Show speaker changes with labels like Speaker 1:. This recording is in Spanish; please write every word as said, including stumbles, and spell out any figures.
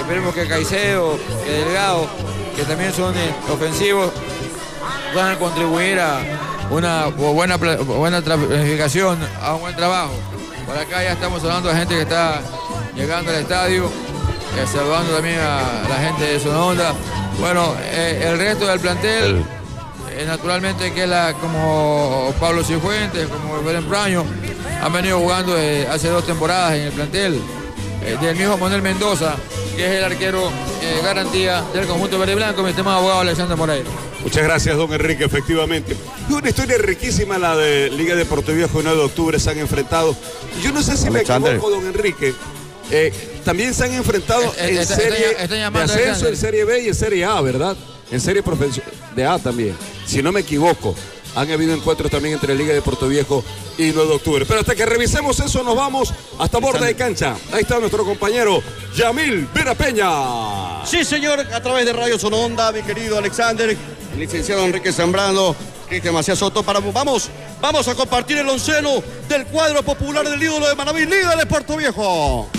Speaker 1: esperemos que Caicedo, que Delgado, que también son eh, ofensivos, van a contribuir a una buena, buena planificación, a un buen trabajo. Por acá ya estamos hablando de gente que está llegando al estadio, eh, saludando también a la gente de Zona Honda. Bueno, eh, el resto del plantel, eh, naturalmente que es la, como Pablo Cifuentes, como Belén Praño, han venido jugando eh, hace dos temporadas en el plantel, eh, del mismo Manuel Mendoza, que es el arquero eh, garantía del conjunto verde y blanco, mi estimado abogado Alexander Moreira.
Speaker 2: Muchas gracias, don Enrique, efectivamente. Es una historia riquísima la de Liga de Puerto Viejo y nueve de octubre se han enfrentado. Yo no sé si Alexander. me equivoco, don Enrique. Eh, también se han enfrentado eh, en está, serie está, está de ascenso, en Serie B y en Serie A, ¿verdad? En Serie de A también, si no me equivoco. Han habido encuentros también entre Liga de Puerto Viejo y nueve de octubre. Pero hasta que revisemos eso nos vamos hasta borda de cancha. Ahí está nuestro compañero Yamil Vera Peña.
Speaker 3: Sí, señor, a través de Radio Zona Honda, mi querido Alexander, el licenciado Enrique Zambrano, Cristian Macías Soto. Para, vamos, vamos a compartir el onceno del cuadro popular del ídolo de Manaví, Liga de Puerto Viejo.